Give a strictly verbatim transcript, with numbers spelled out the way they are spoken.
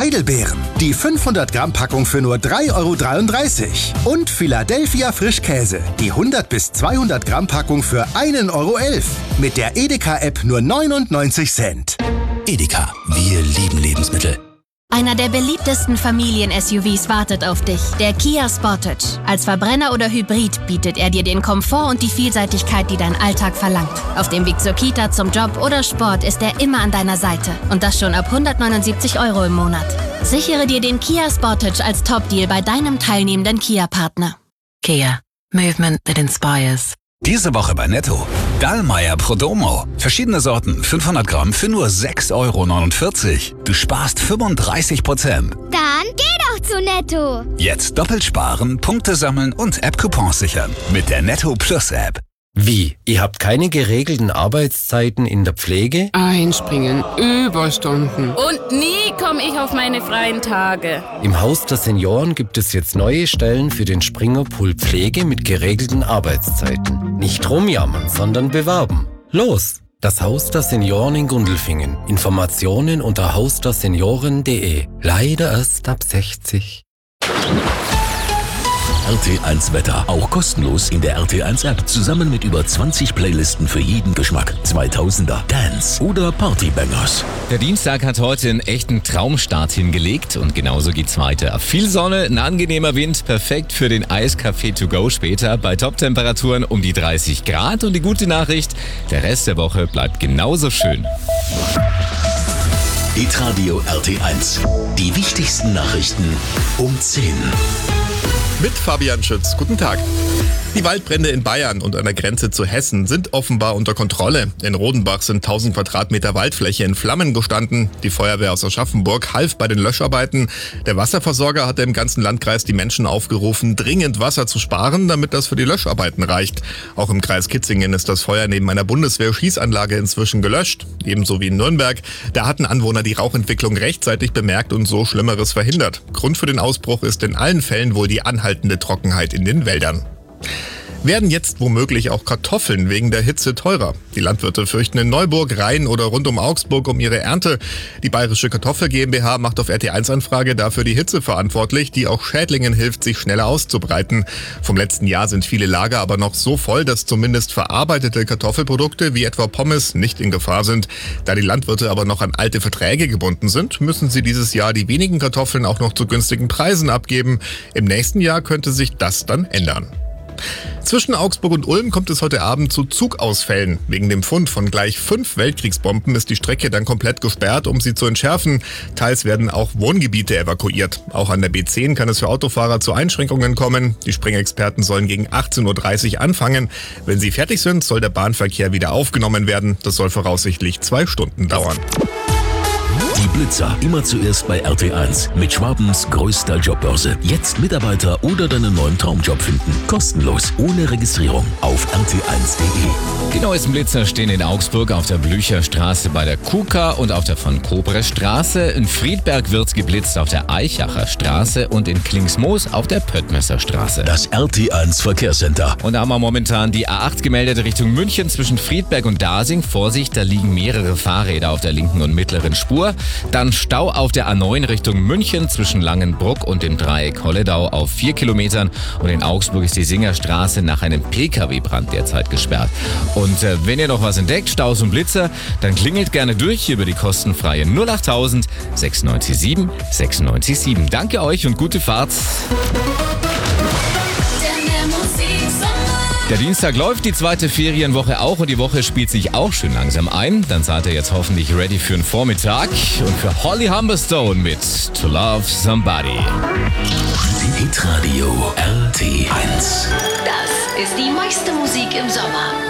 Heidelbeeren. Die fünfhundert Gramm Packung für nur drei Euro dreiunddreißig. Und Philadelphia Frischkäse. Die hundert bis zweihundert Gramm Packung für ein Euro elf. Mit der Edeka-App nur neunundneunzig Cent. Edeka, wir lieben Lebensmittel. Einer der beliebtesten Familien-S U Vs wartet auf dich, der Kia Sportage. Als Verbrenner oder Hybrid bietet er dir den Komfort und die Vielseitigkeit, die dein Alltag verlangt. Auf dem Weg zur Kita, zum Job oder Sport ist er immer an deiner Seite. Und das schon ab hundertneunundsiebzig Euro im Monat. Sichere dir den Kia Sportage als Top-Deal bei deinem teilnehmenden Kia-Partner. Kia. Movement that inspires. Diese Woche bei Netto. Dallmayr Prodomo. Verschiedene Sorten, fünfhundert Gramm für nur sechs Euro neunundvierzig. Du sparst fünfunddreißig Prozent. Dann geh doch zu Netto. Jetzt doppelt sparen, Punkte sammeln und App-Coupons sichern. Mit der Netto Plus App. Wie? Ihr habt keine geregelten Arbeitszeiten in der Pflege? Einspringen, Überstunden. Und nie komme ich auf meine freien Tage. Im Haus der Senioren gibt es jetzt neue Stellen für den Springerpool Pflege mit geregelten Arbeitszeiten. Nicht rumjammern, sondern bewerben. Los! Das Haus der Senioren in Gundelfingen. Informationen unter haus der senioren punkt de. Leider erst ab sechzig. R T eins Wetter. Auch kostenlos in der R T eins App. Zusammen mit über zwanzig Playlisten für jeden Geschmack. zweitausender, Dance oder Partybangers. Der Dienstag hat heute einen echten Traumstart hingelegt und genauso geht's weiter. Viel Sonne, ein angenehmer Wind, perfekt für den Eiskaffee to go später bei Top-Temperaturen um die dreißig Grad. Und die gute Nachricht, der Rest der Woche bleibt genauso schön. Hitradio R T eins. Die wichtigsten Nachrichten um zehn. Mit Fabian Schütz. Guten Tag. Die Waldbrände in Bayern und an der Grenze zu Hessen sind offenbar unter Kontrolle. In Rodenbach sind tausend Quadratmeter Waldfläche in Flammen gestanden. Die Feuerwehr aus Aschaffenburg half bei den Löscharbeiten. Der Wasserversorger hatte im ganzen Landkreis die Menschen aufgerufen, dringend Wasser zu sparen, damit das für die Löscharbeiten reicht. Auch im Kreis Kitzingen ist das Feuer neben einer Bundeswehr-Schießanlage inzwischen gelöscht. Ebenso wie in Nürnberg. Da hatten Anwohner die Rauchentwicklung rechtzeitig bemerkt und so Schlimmeres verhindert. Grund für den Ausbruch ist in allen Fällen wohl die anhaltende Trockenheit in den Wäldern. Werden jetzt womöglich auch Kartoffeln wegen der Hitze teurer? Die Landwirte fürchten in Neuburg, Rhein oder rund um Augsburg um ihre Ernte. Die Bayerische Kartoffel GmbH macht auf R T eins Anfrage dafür die Hitze verantwortlich, die auch Schädlingen hilft, sich schneller auszubreiten. Vom letzten Jahr sind viele Lager aber noch so voll, dass zumindest verarbeitete Kartoffelprodukte wie etwa Pommes nicht in Gefahr sind. Da die Landwirte aber noch an alte Verträge gebunden sind, müssen sie dieses Jahr die wenigen Kartoffeln auch noch zu günstigen Preisen abgeben. Im nächsten Jahr könnte sich das dann ändern. Zwischen Augsburg und Ulm kommt es heute Abend zu Zugausfällen. Wegen dem Fund von gleich fünf Weltkriegsbomben ist die Strecke dann komplett gesperrt, um sie zu entschärfen. Teils werden auch Wohngebiete evakuiert. Auch an der B zehn kann es für Autofahrer zu Einschränkungen kommen. Die Springexperten sollen gegen achtzehn Uhr dreißig anfangen. Wenn sie fertig sind, soll der Bahnverkehr wieder aufgenommen werden. Das soll voraussichtlich zwei Stunden dauern. Die Blitzer, immer zuerst bei R T eins. Mit Schwabens größter Jobbörse. Jetzt Mitarbeiter oder deinen neuen Traumjob finden. Kostenlos, ohne Registrierung. Auf r t eins punkt de. Die neuesten Blitzer stehen in Augsburg auf der Blücherstraße bei der Kuka und auf der von Kobre Straße. In Friedberg wird geblitzt auf der Eichacher Straße und in Klingsmoos auf der Pöttmesser Straße. Das R T eins Verkehrscenter. Und da haben wir momentan die A acht gemeldet Richtung München zwischen Friedberg und Dasing. Vorsicht, da liegen mehrere Fahrräder auf der linken und mittleren Spur. Dann Stau auf der A neun Richtung München zwischen Langenbruck und dem Dreieck Holledau auf vier Kilometern. Und in Augsburg ist die Singerstraße nach einem Pkw-Brand derzeit gesperrt. Und äh, wenn ihr noch was entdeckt, Staus und Blitzer, dann klingelt gerne durch hier über die kostenfreie null achttausend sechsundneunzig sieben sechsundneunzig sieben. Danke euch und gute Fahrt. Der Dienstag läuft, die zweite Ferienwoche auch und die Woche spielt sich auch schön langsam ein. Dann seid ihr jetzt hoffentlich ready für einen Vormittag und für Holly Humberstone mit To Love Somebody. Hitradio R T eins. Das ist die meiste Musik im Sommer.